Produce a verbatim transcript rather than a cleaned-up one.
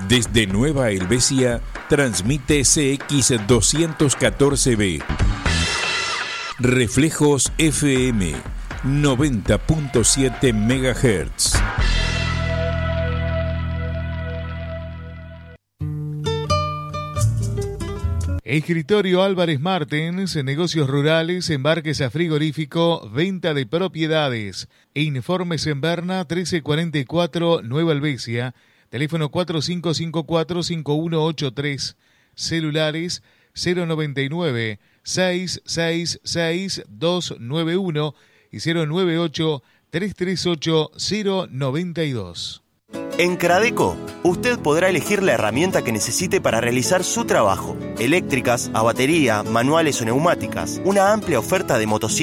Desde Nueva Helvecia, transmite C X doscientos catorce B. Reflejos F M, noventa punto siete megahertz. Escritorio Álvarez Martens, negocios rurales, embarques a frigorífico, venta de propiedades. Informes en Berna, trece cuarenta y cuatro, Nueva Helvecia. Teléfono cuatro cinco cinco cuatro, cinco uno ocho tres. Celulares cero noventa y nueve, seis seis seis, dos nueve uno y cero nueve ocho, tres tres ocho, cero noventa y dos. En Cradeco, usted podrá elegir la herramienta que necesite para realizar su trabajo. Eléctricas, a batería, manuales o neumáticas. Una amplia oferta de motocicletas